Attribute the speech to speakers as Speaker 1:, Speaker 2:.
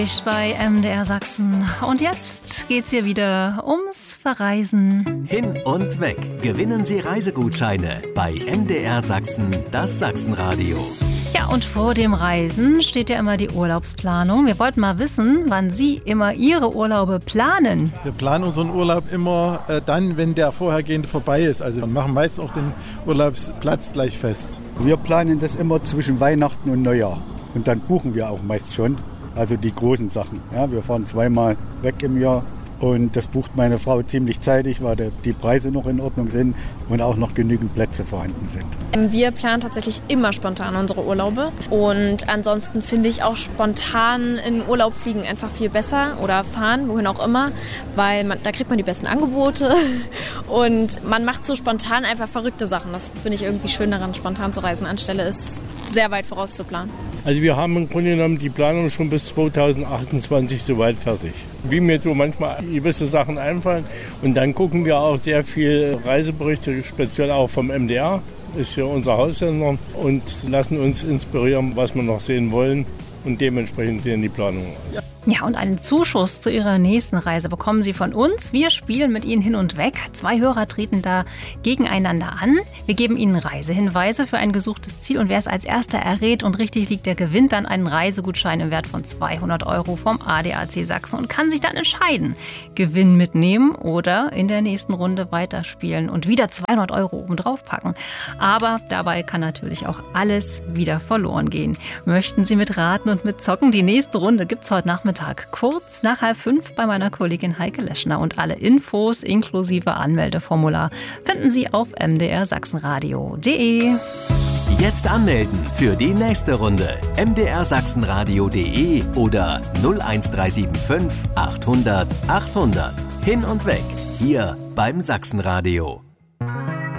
Speaker 1: Bei MDR Sachsen. Und jetzt geht's hier wieder ums Verreisen.
Speaker 2: Hin und weg. Gewinnen Sie Reisegutscheine bei MDR Sachsen, das Sachsenradio.
Speaker 1: Ja, und vor dem Reisen steht ja immer die Urlaubsplanung. Wir wollten mal wissen, wann Sie immer Ihre Urlaube planen.
Speaker 3: Wir planen unseren Urlaub immer dann, wenn der vorhergehende vorbei ist. Also wir machen meist auch den Urlaubsplatz gleich fest.
Speaker 4: Wir planen das immer zwischen Weihnachten und Neujahr. Und dann buchen wir auch meist schon. Also die großen Sachen. Ja, wir fahren zweimal weg im Jahr und das bucht meine Frau ziemlich zeitig, weil die Preise noch in Ordnung sind und auch noch genügend Plätze vorhanden sind.
Speaker 5: Wir planen tatsächlich immer spontan unsere Urlaube und ansonsten finde ich auch spontan in Urlaub fliegen einfach viel besser oder fahren, wohin auch immer, weil da kriegt man die besten Angebote und man macht so spontan einfach verrückte Sachen. Das finde ich irgendwie schön daran, spontan zu reisen, anstelle es sehr weit vorauszuplanen.
Speaker 6: Also wir haben im Grunde genommen die Planung schon bis 2028 soweit fertig. Wie mir so manchmal gewisse Sachen einfallen. Und dann gucken wir auch sehr viel Reiseberichte, speziell auch vom MDR, ist ja unser Haussender, und lassen uns inspirieren, was wir noch sehen wollen, und dementsprechend sehen die Planungen aus.
Speaker 1: Ja, und einen Zuschuss zu Ihrer nächsten Reise bekommen Sie von uns. Wir spielen mit Ihnen hin und weg. 2 Hörer treten da gegeneinander an. Wir geben Ihnen Reisehinweise für ein gesuchtes Ziel. Und wer es als Erster errät und richtig liegt, der gewinnt dann einen Reisegutschein im Wert von 200 € vom ADAC Sachsen und kann sich dann entscheiden, Gewinn mitnehmen oder in der nächsten Runde weiterspielen und wieder 200 € obendrauf packen. Aber dabei kann natürlich auch alles wieder verloren gehen. Möchten Sie mitraten und mitzocken? Die nächste Runde gibt es heute Nachmittag kurz nach 4:30 bei meiner Kollegin Heike Leschner. Und alle Infos inklusive Anmeldeformular finden Sie auf mdrsachsenradio.de.
Speaker 2: Jetzt anmelden für die nächste Runde. mdrsachsenradio.de oder 01375 800 800. Hin und weg, hier beim Sachsenradio.